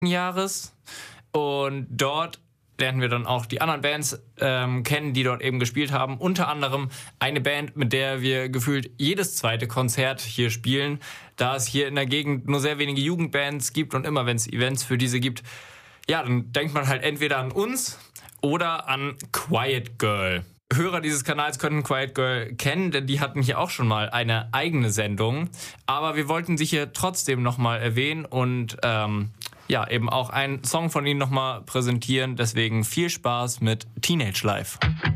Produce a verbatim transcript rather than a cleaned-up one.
Jahres. Und dort lernen wir dann auch die anderen Bands ähm, kennen, die dort eben gespielt haben. Unter anderem eine Band, mit der wir gefühlt jedes zweite Konzert hier spielen, da es hier in der Gegend nur sehr wenige Jugendbands gibt und immer wenn es Events für diese gibt, ja, dann denkt man halt entweder an uns oder an Quiet Girl. Hörer dieses Kanals könnten Quiet Girl kennen, denn die hatten hier auch schon mal eine eigene Sendung. Aber wir wollten sie hier trotzdem nochmal erwähnen und ähm, ja, eben auch einen Song von ihnen nochmal präsentieren. Deswegen viel Spaß mit Teenage Life.